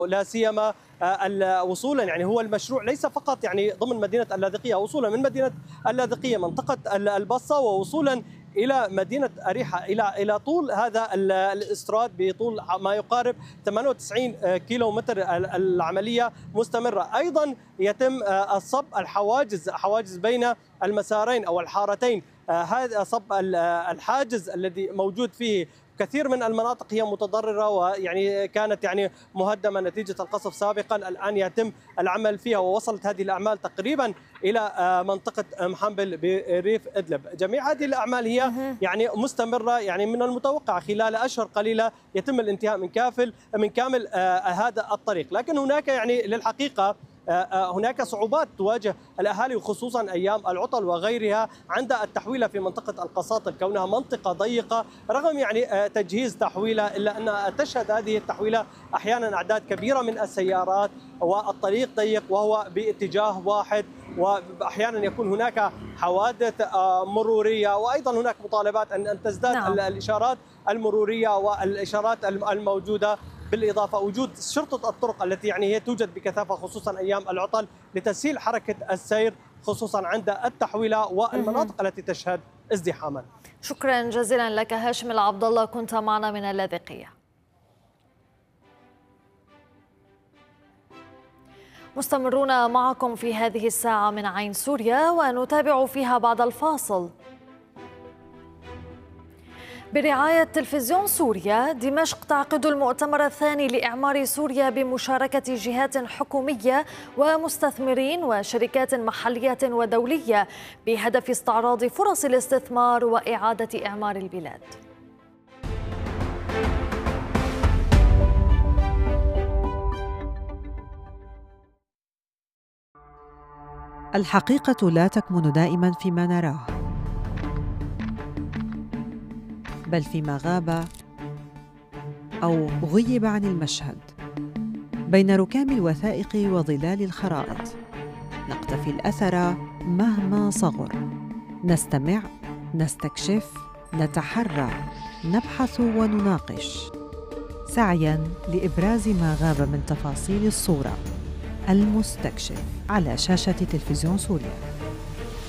لا سيما وصولا، يعني هو المشروع ليس فقط يعني ضمن مدينة اللاذقية، وصولا من مدينة اللاذقية منطقة البصة ووصولا إلى مدينة أريحة إلى طول هذا الاستراد بطول ما يقارب 98 كيلو متر. العملية مستمرة. أيضا يتم الصب حواجز بين المسارين أو الحارتين. هذا صب الحاجز الذي موجود فيه كثير من المناطق هي متضررة ويعني كانت يعني مهدمة نتيجة القصف سابقا، الآن يتم العمل فيها، ووصلت هذه الأعمال تقريبا إلى منطقة محنبل بريف إدلب. جميع هذه الأعمال هي يعني مستمرة، يعني من المتوقع خلال أشهر قليلة يتم الانتهاء من كامل هذا الطريق. لكن هناك يعني للحقيقة هناك صعوبات تواجه الأهالي وخصوصا أيام العطل وغيرها عند التحويلة في منطقة القساطل، كونها منطقة ضيقة رغم يعني تجهيز تحويلة، إلا أن تشهد هذه التحويلة أحيانا أعداد كبيرة من السيارات والطريق ضيق وهو باتجاه واحد، وأحيانا يكون هناك حوادث مرورية، وأيضا هناك مطالبات أن تزداد الإشارات المرورية والإشارات الموجودة، بالإضافة وجود شرطة الطرق التي يعني هي توجد بكثافة خصوصا أيام العطل لتسهيل حركة السير خصوصا عند التحويلة والمناطق التي تشهد ازدحاما. شكرا جزيلا لك هاشم العبد الله، كنت معنا من اللاذقية. مستمرون معكم في هذه الساعة من عين سوريا، ونتابع فيها بعد الفاصل. برعاية تلفزيون سوريا، دمشق تعقد المؤتمر الثاني لإعمار سوريا بمشاركة جهات حكومية ومستثمرين وشركات محلية ودولية بهدف استعراض فرص الاستثمار وإعادة إعمار البلاد. الحقيقة لا تكمن دائما فيما نراه، بل فيما غاب أو غيب عن المشهد. بين ركام الوثائق وظلال الخرائط نقتفي الأثر مهما صغر، نستمع، نستكشف، نتحرى، نبحث ونناقش، سعياً لإبراز ما غاب من تفاصيل الصورة. المستكشف على شاشة تلفزيون سوريا.